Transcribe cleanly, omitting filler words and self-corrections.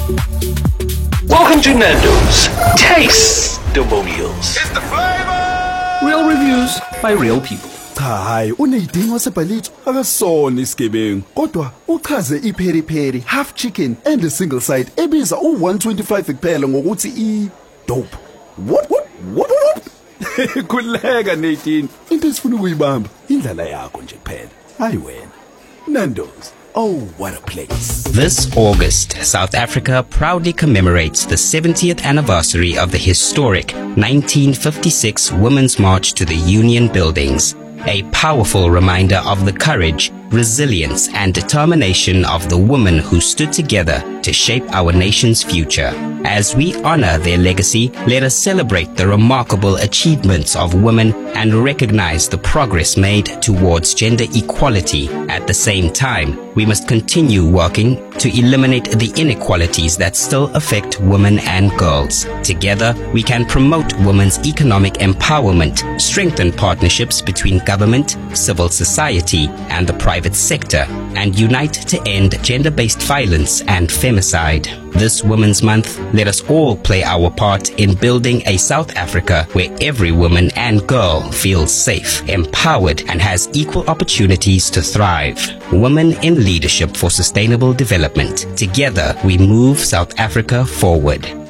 Welcome to Nando's Taste-Demonials. It's the flavor! Real reviews by real people. Cha hayi uneyidingo wasebhalito akasona isigebengu kodwa uchaze iPeri Peri half chicken and a single side ebiza u125 kuphela ngokuthi dope. What? Kuleka Nadine. Into esifuna ukuyibamba indlala yakho nje kuphela. Hayi wena. Nando's. Oh, what a place. This August, South Africa proudly commemorates the 70th anniversary of the historic 1956 Women's March to the Union Buildings, a powerful reminder of the courage, resilience, and determination of the women who stood together to shape our nation's future. As we honor their legacy, let us celebrate the remarkable achievements of women and recognize the progress made towards gender equality. At the same time, we must continue working to eliminate the inequalities that still affect women and girls. Together, we can promote women's economic empowerment, strengthen partnerships between government, civil society, and the private sector, and unite to end gender-based violence and femicide. This Women's Month, let us all play our part in building a South Africa where every woman and girl feels safe, empowered, and has equal opportunities to thrive. Women in Leadership for Sustainable Development. Together, we move South Africa forward.